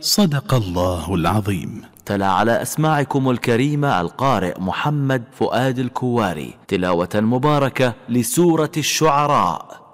صدق الله العظيم. تلا على أسماعكم الكريمة القارئ محمد فؤاد الكواري تلاوة مباركة لسورة الشعراء.